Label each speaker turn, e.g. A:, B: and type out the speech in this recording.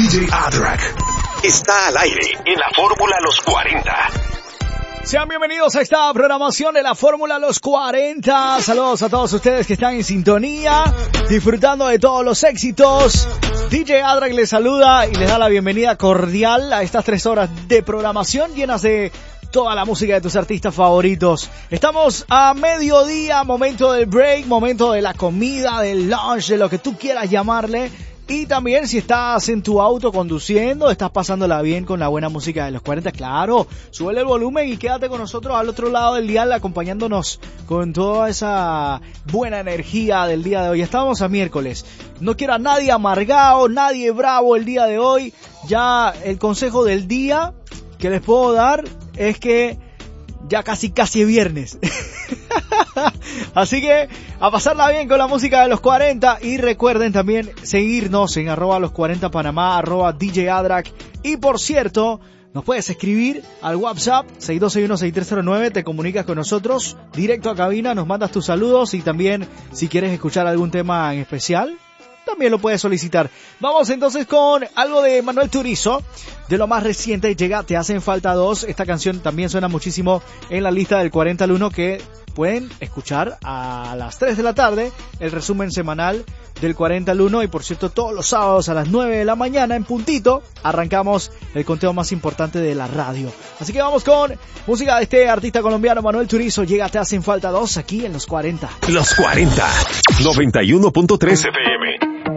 A: DJ Adrak está al aire en la Fórmula Los 40.
B: Sean bienvenidos a esta programación de la Fórmula Los 40. Saludos a todos ustedes que están en sintonía, disfrutando de todos los éxitos. DJ Adrak les saluda y les da la bienvenida cordial a estas 3 horas de programación llenas de toda la música de tus artistas favoritos. Estamos a mediodía, momento del break, momento de la comida, del lunch, de lo que tú quieras llamarle. Y también si estás en tu auto conduciendo, estás pasándola bien con la buena música de los 40, claro, súbele el volumen y quédate con nosotros al otro lado del dial acompañándonos con toda esa buena energía del día de hoy. Estamos a miércoles, no quiero a nadie amargado, nadie bravo el día de hoy. Ya el consejo del día que les puedo dar es que ya casi es viernes. Así que a pasarla bien con la música de los 40 y recuerden también seguirnos en @los40 Panamá, @DJ Adrak. Y por cierto, nos puedes escribir al WhatsApp 6261-6309, te comunicas con nosotros directo a cabina, nos mandas tus saludos y también si quieres escuchar algún tema en especial, también lo puedes solicitar. Vamos entonces con algo de Manuel Turizo, de lo más reciente, llega Te hacen falta dos. Esta canción también suena muchísimo en la lista del 40 al 1, que pueden escuchar a las 3 de la tarde, el resumen semanal del 40 al 1. Y por cierto, todos los sábados a las 9 de la mañana en puntito, arrancamos el conteo más importante de la radio. Así que vamos con música de este artista colombiano, Manuel Turizo, llega Te hacen falta dos, aquí en los 40.
A: Los 40, 91.3 FM.